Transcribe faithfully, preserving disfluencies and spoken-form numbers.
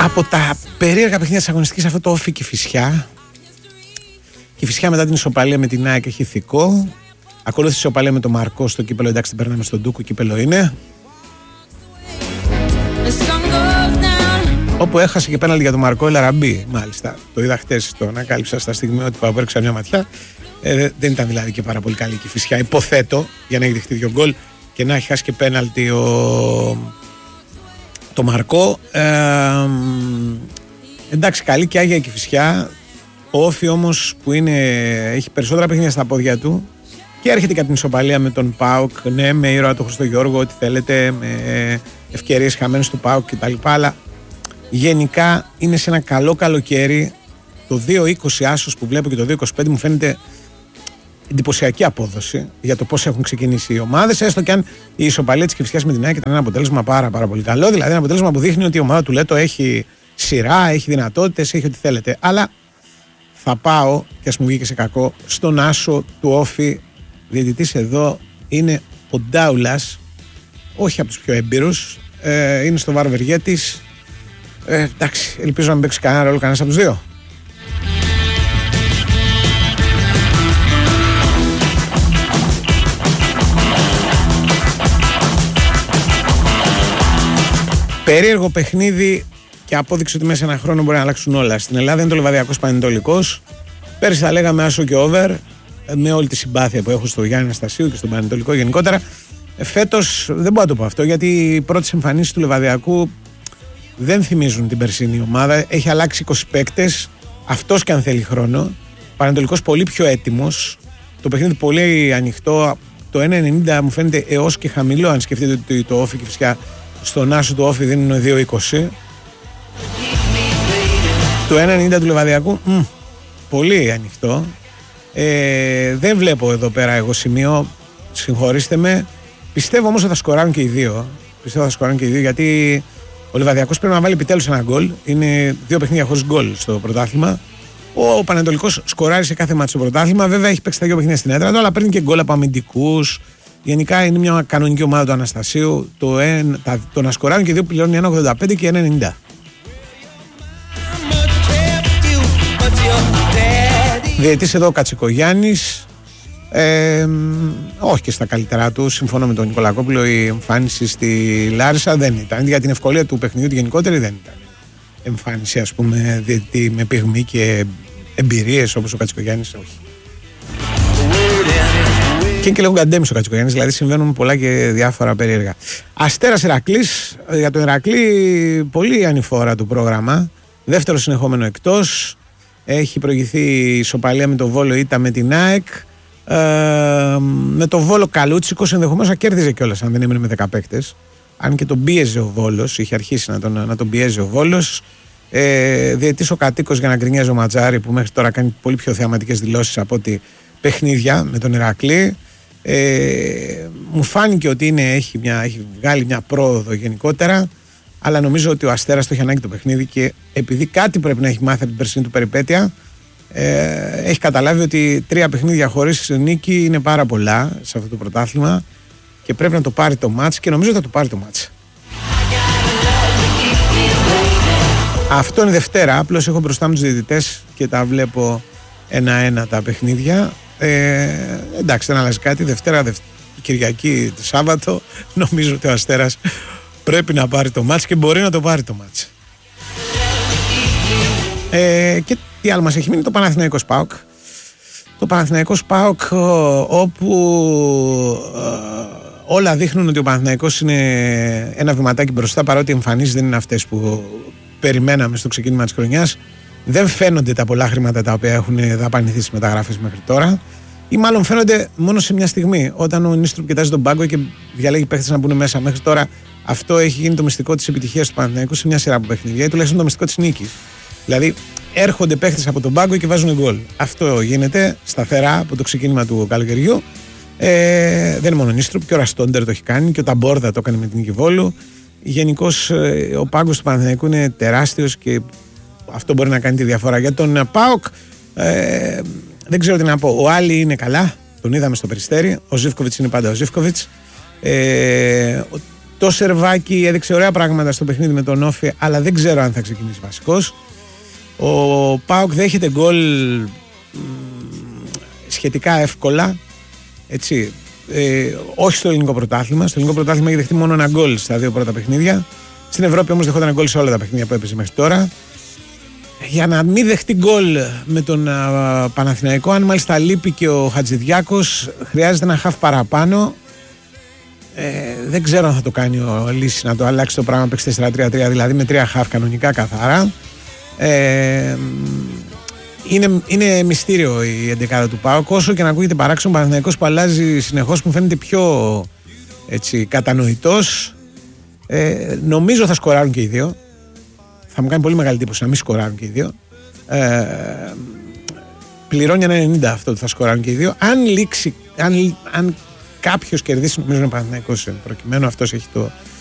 Από τα περίεργα παιχνίδια της αγωνιστικής, αυτό το Όφη Κηφισιά. Κηφισιά μετά την ισοπαλία με την ΑΕΚ έχει ηθικό. Ακολούθησε ισοπαλία με τον Μαρκό στο κύπελο. Εντάξει, την περνάμε στον Ντούκο, κύπελο είναι. Όπου έχασε και πέναλτι για τον Μαρκό Ελαραμπή. Μάλιστα. Το είδα χτες, το ανακάλυψα στα στιγμιότυπα που έριξα μια ματιά. Ε, δεν ήταν δηλαδή και πάρα πολύ καλή η Κηφισιά. Υποθέτω για να έχει δεχτεί δύο γκολ και να έχει χάσει και πέναλτι ο... το Μαρκό. Ε, εντάξει, καλή και άγια η Κηφισιά. Ο Όφη όμως που είναι, έχει περισσότερα παιχνίδια στα πόδια του και έρχεται κατά την ισοπαλία με τον ΠΑΟΚ. Ναι, με ήρωα τον Χριστογιώργο, ό,τι θέλετε, με ευκαιρίες χαμένες του ΠΑΟΚ κτλ. Αλλά γενικά είναι σε ένα καλό καλοκαίρι. Το δύο είκοσι άσος που βλέπω και το δύο είκοσι πέντε μου φαίνεται εντυπωσιακή απόδοση για το πώς έχουν ξεκινήσει οι ομάδες. Έστω και αν η ισοπαλία της Κηφισιάς με την ΑΕΚ ήταν ένα αποτέλεσμα πάρα, πάρα πολύ καλό. Δηλαδή ένα αποτέλεσμα που δείχνει ότι η ομάδα του Λέτο έχει σειρά, έχει δυνατότητες, έχει ό,τι θέλετε. Αλλά θα πάω, και ας μου βγει και σε κακό, στον άσο του Όφη. Διαιτητής εδώ είναι ο Ντάουλας, όχι από τους πιο έμπειρους. Ε, είναι στο Βάρο Βεργέτης. Ε, εντάξει, ελπίζω να μην παίξει κανένα ρόλο κανένας από τους δύο. Περίεργο παιχνίδι και απόδειξε ότι μέσα σε ένα χρόνο μπορεί να αλλάξουν όλα. Στην Ελλάδα είναι το Λιβαδιακός Πανετολικός. Πέρυσι θα λέγαμε άσο και over, με όλη τη συμπάθεια που έχω στο Γιάννη Αναστασίου και στον Πανετολικό γενικότερα. Φέτος δεν μπορώ να το πω αυτό, γιατί οι πρώτες εμφανίσεις του Λιβαδιακού δεν θυμίζουν την περσινή ομάδα. Έχει αλλάξει είκοσι παίκτες, αυτός και αν θέλει χρόνο. Ο Πανετολικός πολύ πιο έτοιμος. Το παιχνίδι πολύ ανοιχτό. Το ένα ενενήντα μου φαίνεται έως και χαμηλό, αν σκεφτείτε ότι το Όφη και φυσικά στον άσο του Όφη δίνουν δύο είκοσι. Το ένα ενενήντα του Λιβαδιακού μ, πολύ ανοιχτό. Ε, δεν βλέπω εδώ πέρα εγώ σημείο, συγχωρήστε με. Πιστεύω όμως ότι θα σκοράρουν και οι δύο. Πιστεύω θα σκοράρουν και οι δύο, γιατί ο Λιβαδιακός πρέπει να βάλει επιτέλους ένα γκολ. Είναι δύο παιχνίδια χωρίς γκολ στο πρωτάθλημα. Ο Πανετολικός σκοράρει σε κάθε μάτι στο πρωτάθλημα. Βέβαια έχει παίξει τα δύο παιχνίδια στην έδρα του, αλλά παίρνει και γκολ από αμυντικούς. Γενικά είναι μια κανονική ομάδα του Αναστασίου. Το, εν, τα, το να σκοράρουν και οι δύο πληρώνει ένα ογδόντα πέντε και ένα ενενήντα. Διαιτής εδώ ο Κατσικογιάννης. Ε, όχι και στα καλύτερά του. Συμφωνώ με τον Νικολακόπουλο. Η εμφάνιση στη Λάρισα δεν ήταν. Για την ευκολία του παιχνιδιού, τη γενικότερη, δεν ήταν εμφάνιση, ας πούμε, διαιτή με πυγμή και εμπειρίες όπως ο Κατσικογιάννης. Όχι. Και είναι και λίγο γκαντέμις ο Κατσικογιάννης, δηλαδή συμβαίνουν πολλά και διάφορα περίεργα. Αστέρας Ηρακλής. Για τον Ηρακλή, πολύ ανηφόρα του πρόγραμμα. Δεύτερο συνεχόμενο εκτός. Έχει προηγηθεί η ισοπαλία με το Βόλο, ήττα με την ΑΕΚ. Ε, με το Βόλο Καλούτσικος ενδεχομένως να κέρδιζε κιόλας αν δεν έμεινε με δέκα παίκτες. Αν και τον πίεζε ο Βόλος, είχε αρχίσει να τον, να τον πιέζει ο Βόλος. Ε, διαιτής ο Κατοίκος για να γκρινιάζει ο Ματζάρη, που μέχρι τώρα κάνει πολύ πιο θεαματικές δηλώσεις από ότι παιχνίδια με τον Ηρακλή. Ε, μου φάνηκε ότι είναι, έχει, μια, έχει βγάλει μια πρόοδο γενικότερα, αλλά νομίζω ότι ο Αστέρας το έχει ανάγκη το παιχνίδι και επειδή κάτι πρέπει να έχει μάθει από την περσινή του περιπέτεια, ε, έχει καταλάβει ότι τρία παιχνίδια χωρίς νίκη είναι πάρα πολλά σε αυτό το πρωτάθλημα και πρέπει να το πάρει το μάτς και νομίζω ότι θα το πάρει το μάτς. Αυτό είναι Δευτέρα, απλώς έχω μπροστά μου τους διαιτητές και τα βλέπω ένα-ένα τα παιχνίδια. Ε, εντάξει, δεν αλλάζει κάτι. Δευτέρα, Δευ... Κυριακή, Σάββατο, νομίζω ότι ο Αστέρας πρέπει να πάρει το μάτς και μπορεί να το πάρει το μάτς. Ε, και τι άλλο μας έχει μείνει? Το Παναθηναϊκός ΠΑΟΚ. Το Παναθηναϊκός ΠΑΟΚ, όπου ε, όλα δείχνουν ότι ο Παναθηναϊκός είναι ένα βηματάκι μπροστά, παρότι οι εμφανίσεις δεν είναι αυτές που περιμέναμε στο ξεκίνημα της χρονιάς. Δεν φαίνονται τα πολλά χρήματα τα οποία έχουν δαπανηθεί στις μεταγραφές μέχρι τώρα, ή μάλλον φαίνονται μόνο σε μια στιγμή. Όταν ο Νίστρουπ κοιτάζει τον πάγκο και διαλέγει παίχτες να μπουν μέσα. Μέχρι τώρα αυτό έχει γίνει το μυστικό της επιτυχίας του Παναθηναϊκού σε μια σειρά από παιχνίδια, ή τουλάχιστον το μυστικό της νίκης. Δηλαδή έρχονται παίχτες από τον πάγκο και βάζουν γκολ. Αυτό γίνεται σταθερά από το ξεκίνημα του καλοκαιριού. Ε, δεν είναι μόνο ο Νίστρουπ, και ο Ραστόντερ το έχει κάνει και ο Ταμπόρδα το έκανε με την Νίκη Βόλου. Γενικώς ο πάγκος του Παναθηναϊκού είναι τεράστιος και αυτό μπορεί να κάνει τη διαφορά. Για τον ΠΑΟΚ ε, δεν ξέρω τι να πω. Ο Άλλη είναι καλά, τον είδαμε στο Περιστέρι. Ο Ζίβκοβιτς είναι πάντα ο Ζίβκοβιτς. Ε, το Σερβάκι έδειξε ωραία πράγματα στο παιχνίδι με τον Όφη, αλλά δεν ξέρω αν θα ξεκινήσει βασικός. Ο ΠΑΟΚ δέχεται γκολ σχετικά εύκολα, έτσι, ε, όχι στο ελληνικό πρωτάθλημα. Στο ελληνικό πρωτάθλημα έχει δεχτεί μόνο ένα γκολ στα δύο πρώτα παιχνίδια. Στην Ευρώπη όμως δεχόταν γκολ σε όλα τα παιχνίδια που έπαιζε μέχρι τώρα. Για να μην δεχτεί γκολ με τον α, Παναθηναϊκό, αν μάλιστα λείπει και ο Χατζηδιάκος, χρειάζεται ένα χαφ παραπάνω. Ε, δεν ξέρω αν θα το κάνει ο Λύσης να το αλλάξει το πράγμα, παίξει τέσσερα τρία τρία, δηλαδή με τρία χαφ κανονικά καθαρά. Ε, είναι, είναι μυστήριο η εντεκάδα του ΠΑΟΚ, όσο και να ακούγεται παράξενο. Ο Παναθηναϊκός που αλλάζει συνεχώς, μου φαίνεται πιο έτσι, κατανοητός. Ε, νομίζω θα σκοράρουν και οι δύο. Θα μου κάνει πολύ μεγάλη εντύπωση να μην σκοράρουν και οι δύο. Ε, πληρώνει ένα ενενήντα αυτό ότι θα σκοράρουν και οι δύο. Αν λήξει, αν, αν κάποιος κερδίσει, νομίζω είναι Παναθηναϊκός προκειμένου, αυτός έχει το